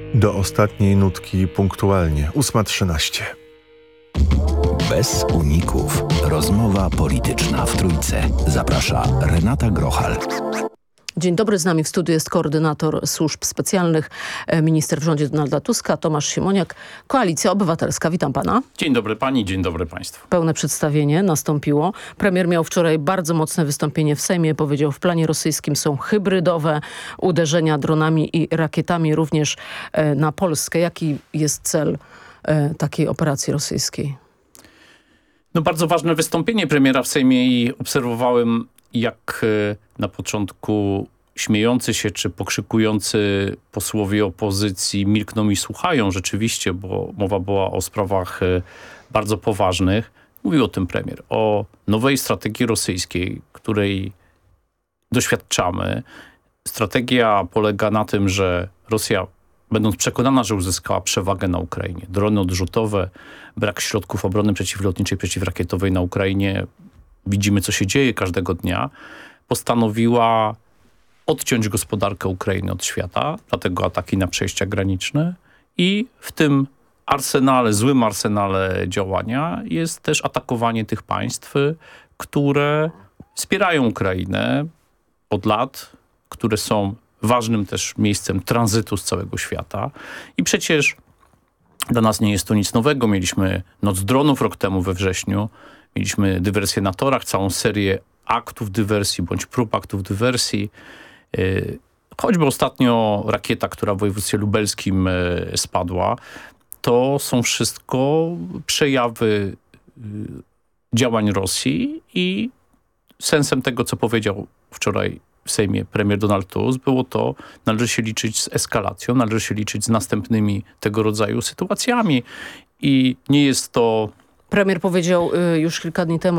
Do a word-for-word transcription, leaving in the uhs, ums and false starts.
Do ostatniej nutki punktualnie. ósma trzynaście. Bez uników. Rozmowa polityczna w Trójce. Zaprasza Renata Grochal. Dzień dobry, z nami w studiu jest koordynator służb specjalnych, minister w rządzie Donalda Tuska, Tomasz Siemoniak, Koalicja Obywatelska. Witam pana. Dzień dobry pani, dzień dobry państwu. Pełne przedstawienie nastąpiło. Premier miał wczoraj bardzo mocne wystąpienie w Sejmie. Powiedział, w planie rosyjskim są hybrydowe uderzenia dronami i rakietami również na Polskę. Jaki jest cel takiej operacji rosyjskiej? No bardzo ważne wystąpienie premiera w Sejmie i obserwowałem, jak na początku śmiejący się czy pokrzykujący posłowie opozycji milkną i słuchają rzeczywiście, bo mowa była o sprawach bardzo poważnych. Mówił o tym premier, o nowej strategii rosyjskiej, której doświadczamy. Strategia polega na tym, że Rosja, będąc przekonana, że uzyskała przewagę na Ukrainie, drony odrzutowe, brak środków obrony przeciwlotniczej, przeciwrakietowej na Ukrainie, widzimy, co się dzieje każdego dnia, postanowiła odciąć gospodarkę Ukrainy od świata, dlatego ataki na przejścia graniczne i w tym arsenale, złym arsenale działania jest też atakowanie tych państw, które wspierają Ukrainę od lat, które są ważnym też miejscem tranzytu z całego świata. I przecież dla nas nie jest to nic nowego. Mieliśmy Noc Dronów rok temu we wrześniu, mieliśmy dywersję na torach, całą serię aktów dywersji bądź prób aktów dywersji. Yy, choćby ostatnio rakieta, która w województwie lubelskim yy, spadła. To są wszystko przejawy yy, działań Rosji i sensem tego, co powiedział wczoraj w Sejmie premier Donald Tusk, było to, należy się liczyć z eskalacją, należy się liczyć z następnymi tego rodzaju sytuacjami. I nie jest to... Premier powiedział y, już kilka dni temu